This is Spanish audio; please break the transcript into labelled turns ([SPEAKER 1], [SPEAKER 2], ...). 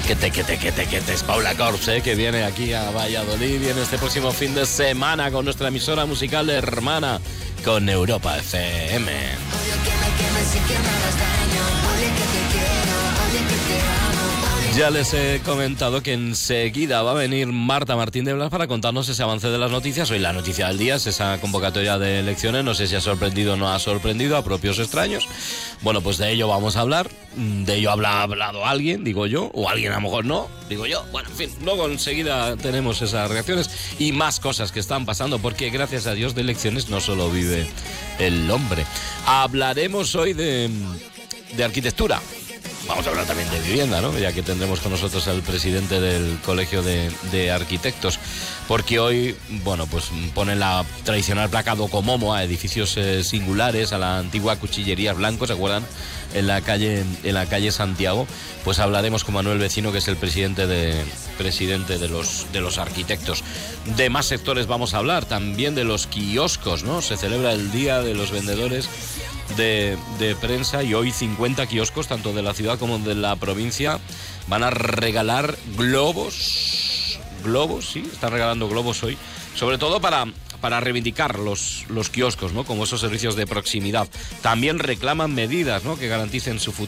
[SPEAKER 1] Es Paula Corps, que viene aquí a Valladolid, viene este próximo fin de semana con nuestra emisora musical hermana, con Europa FM. Ya les he comentado que enseguida va a venir Marta Martín de Blas para contarnos ese avance de las noticias. Hoy la noticia del día es esa convocatoria de elecciones. No sé si ha sorprendido o no ha sorprendido a propios extraños. Bueno, pues de ello vamos a hablar. De ello ha hablado alguien, digo yo, o alguien a lo mejor no, digo yo. Bueno, en fin, luego enseguida tenemos esas reacciones y más cosas que están pasando, porque gracias a Dios de elecciones no solo vive el hombre. Hablaremos hoy de arquitectura. Vamos a hablar también de vivienda, ¿no? Ya que tendremos con nosotros al presidente del Colegio de Arquitectos, porque hoy, bueno, pues pone la tradicional placa Docomomo a edificios singulares, a la antigua Cuchillerías Blanco, ¿se acuerdan? En la calle Santiago. Pues hablaremos con Manuel Vecino, que es el presidente de los arquitectos. De más sectores vamos a hablar, también de los kioscos, ¿no? Se celebra el Día de los Vendedores de prensa y hoy 50 kioscos, tanto de la ciudad como de la provincia, van a regalar globos, sí, están regalando globos hoy, sobre todo para reivindicar los kioscos, ¿no? Como esos servicios de proximidad. También reclaman medidas, ¿no? Que garanticen su futuro.